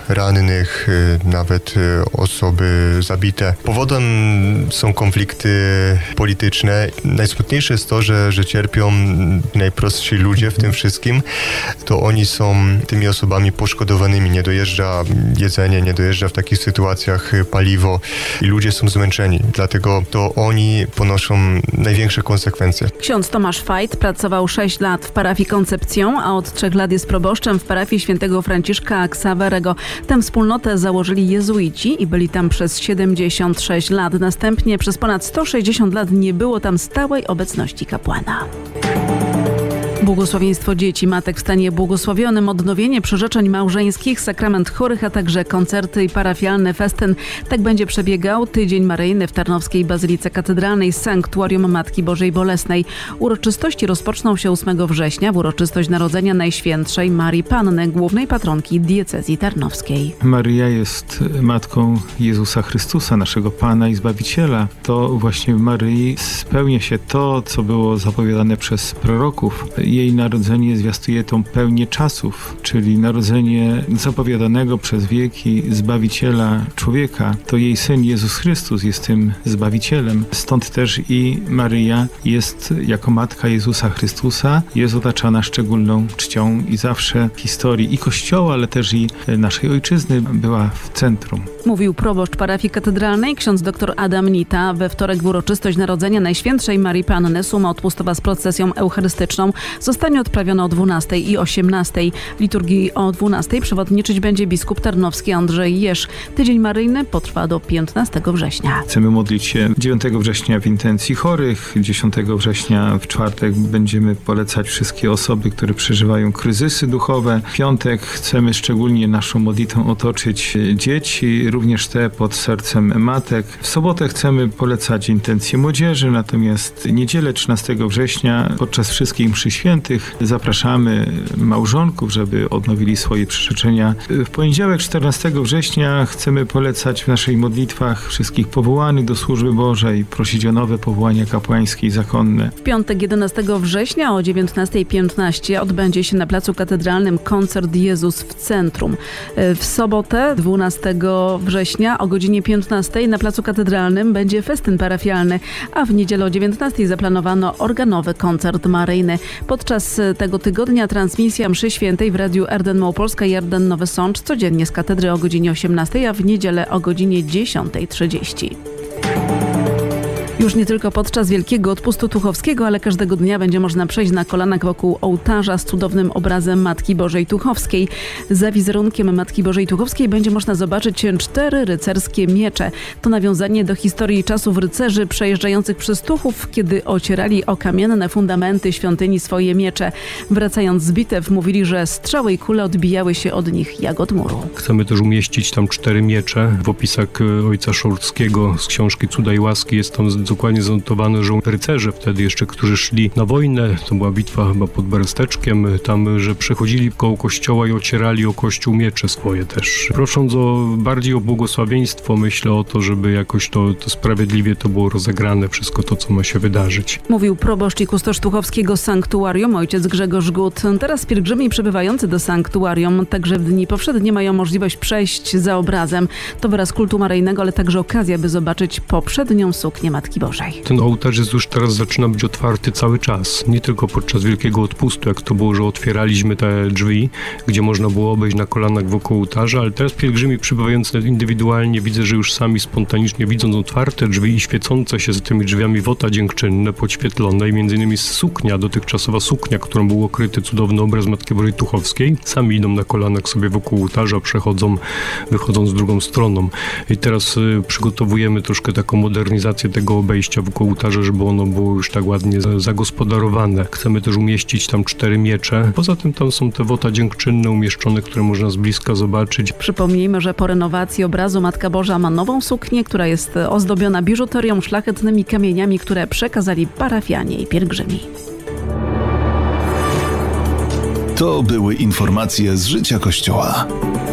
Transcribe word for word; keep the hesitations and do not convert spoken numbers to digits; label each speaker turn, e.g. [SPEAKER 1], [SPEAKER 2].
[SPEAKER 1] rannych, nawet osoby zabite. Powodem są konflikty polityczne. Najsmutniejsze jest to, że, że cierpią najprostsi ludzie w tym wszystkim. To oni są tymi osobami poszkodowanymi. Nie dojeżdża jedzenie, nie dojeżdża w takich sytuacjach paliwo i ludzie są zmęczeni. Dlatego to oni ponoszą największe konsekwencje.
[SPEAKER 2] Ksiądz Tomasz Fajt pracował sześć lat w parafii Koncepcją, a od trzech lat jest proboszczem w parafii świętego Franciszka Xaverego. Tę wspólnotę założyli jezuici i byli tam przez siedemdziesiąt sześć lat. Następnie przez ponad sto sześćdziesiąt lat nie było tam stałej obecności kapłana. Błogosławieństwo dzieci, matek w stanie błogosławionym, odnowienie przyrzeczeń małżeńskich, sakrament chorych, a także koncerty i parafialny festyn. Tak będzie przebiegał Tydzień Maryjny w Tarnowskiej Bazylice Katedralnej z Sanktuarium Matki Bożej Bolesnej. Uroczystości rozpoczną się ósmego września w uroczystość Narodzenia Najświętszej Marii Panny, głównej patronki diecezji tarnowskiej.
[SPEAKER 3] Maryja jest matką Jezusa Chrystusa, naszego Pana i Zbawiciela. To właśnie w Maryi spełnia się to, co było zapowiadane przez proroków. Jej narodzenie zwiastuje tą pełnię czasów, czyli narodzenie zapowiadanego przez wieki Zbawiciela człowieka. To jej Syn Jezus Chrystus jest tym Zbawicielem. Stąd też i Maryja jest jako matka Jezusa Chrystusa, jest otaczana szczególną czcią i zawsze w historii i Kościoła, ale też i naszej ojczyzny była w centrum.
[SPEAKER 2] Mówił proboszcz parafii katedralnej ksiądz dr Adam Nita. We wtorek w uroczystość Narodzenia Najświętszej Marii Panny suma odpustowa z procesją eucharystyczną zostanie odprawiona o dwunastej i osiemnastej. Liturgii o dwunastej przewodniczyć będzie biskup tarnowski Andrzej Jerz. Tydzień Maryjny potrwa do piętnastego września.
[SPEAKER 3] Chcemy modlić się dziewiątego września w intencji chorych. dziesiątego września w czwartek będziemy polecać wszystkie osoby, które przeżywają kryzysy duchowe. W piątek chcemy szczególnie naszą modlitwą otoczyć dzieci, również te pod sercem matek. W sobotę chcemy polecać intencje młodzieży, natomiast niedzielę trzynastego września podczas wszystkich mszy świętych zapraszamy małżonków, żeby odnowili swoje przyrzeczenia. W poniedziałek czternastego września chcemy polecać w naszych modlitwach wszystkich powołanych do służby Bożej, prosić o nowe powołania kapłańskie i zakonne.
[SPEAKER 2] W piątek jedenastego września o dziewiętnasta piętnaście odbędzie się na Placu Katedralnym koncert Jezus w centrum. W sobotę dwunastego września o godzinie piętnastej na Placu Katedralnym będzie festyn parafialny, a w niedzielę o dziewiętnastej zaplanowano organowy koncert maryjny. Podczas tego tygodnia transmisja mszy świętej w radiu R D N Małopolska i R D N Nowy Sącz codziennie z katedry o godzinie osiemnastej, a w niedzielę o godzinie dziesiąta trzydzieści. Już nie tylko podczas Wielkiego Odpustu Tuchowskiego, ale każdego dnia będzie można przejść na kolanach wokół ołtarza z cudownym obrazem Matki Bożej Tuchowskiej. Za wizerunkiem Matki Bożej Tuchowskiej będzie można zobaczyć cztery rycerskie miecze. To nawiązanie do historii czasów rycerzy przejeżdżających przez Tuchów, kiedy ocierali o kamienne fundamenty świątyni swoje miecze. Wracając z bitew, mówili, że strzały i kule odbijały się od nich jak od muru.
[SPEAKER 4] Chcemy też umieścić tam cztery miecze. W opisach ojca Szorckiego z książki Cuda i łaski jest tam dokładnie zanotowane, że rycerze wtedy jeszcze, którzy szli na wojnę, to była bitwa chyba pod Beresteczkiem, tam, że przechodzili koło kościoła i ocierali o kościół miecze swoje też. Prosząc o bardziej o błogosławieństwo, myślę o to, żeby jakoś to, to sprawiedliwie to było rozegrane, wszystko to, co ma się wydarzyć.
[SPEAKER 2] Mówił proboszcz i kustosz tuchowskiego sanktuarium, ojciec Grzegorz Gut. Teraz pielgrzymi przybywający do sanktuarium także w dni powszednie mają możliwość przejść za obrazem. To wyraz kultu maryjnego, ale także okazja, by zobaczyć poprzednią suknię Matki Bożej.
[SPEAKER 4] Ten ołtarz jest już teraz zaczyna być otwarty cały czas. Nie tylko podczas Wielkiego Odpustu, jak to było, że otwieraliśmy te drzwi, gdzie można było obejść na kolanach wokół ołtarza, ale teraz pielgrzymi przybywający indywidualnie widzę, że już sami spontanicznie widząc otwarte drzwi i świecące się z tymi drzwiami wota dziękczynne, podświetlone i między innymi suknia, dotychczasowa suknia, którą był okryty cudowny obraz Matki Bożej Tuchowskiej, sami idą na kolanach sobie wokół ołtarza, przechodzą, wychodzą z drugą stroną. I teraz y, przygotowujemy troszkę taką modernizację tego obejścia wokół ołtarza, żeby ono było już tak ładnie zagospodarowane. Chcemy też umieścić tam cztery miecze. Poza tym tam są te wota dziękczynne umieszczone, które można z bliska zobaczyć.
[SPEAKER 2] Przypomnijmy, że po renowacji obrazu Matka Boża ma nową suknię, która jest ozdobiona biżuterią, szlachetnymi kamieniami, które przekazali parafianie i pielgrzymi.
[SPEAKER 5] To były informacje z życia Kościoła.